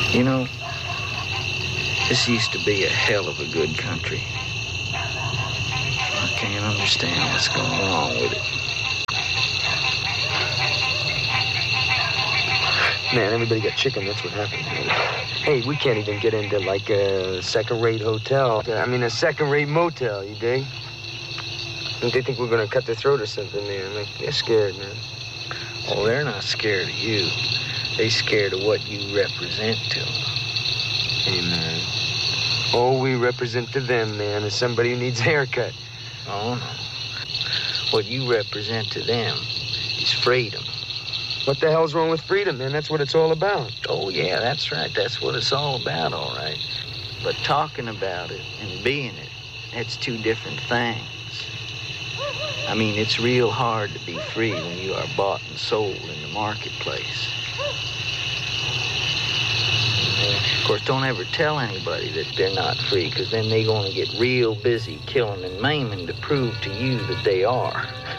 You know, this used to be a hell of a good country. I can't understand what's going wrong with it. Man, everybody got chicken, that's what happened. Hey, we can't even get into, like, a second-rate hotel. I mean, a second-rate motel, you dig? They think we're gonna cut their throat or something, man. Like, they're scared, man. Oh, they're not scared of you. They're scared of what you represent to them. Hey, man. All we represent to them, man, is somebody who needs a haircut. Oh, no. What you represent to them is freedom. What the hell's wrong with freedom, man? That's what it's all about. Oh, yeah, that's right. That's what it's all about, all right. But talking about it and being it, that's two different things. I mean, it's real hard to be free when you are bought and sold in the marketplace. Of course, don't ever tell anybody that they're not free, because then they're going to get real busy killing and maiming to prove to you that they are.